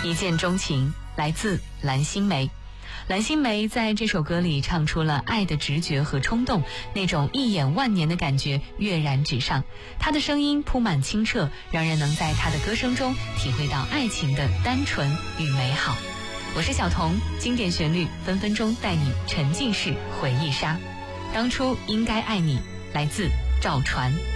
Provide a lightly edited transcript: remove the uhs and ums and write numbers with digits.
一见钟情来自蓝心湄。蓝心湄在这首歌里唱出了爱的直觉和冲动，那种一眼万年的感觉跃然纸上。她的声音铺满清澈，让人能在她的歌声中体会到爱情的单纯与美好。我是小童，经典旋律分分钟带你沉浸式回忆杀。当初应该爱你，来自赵传。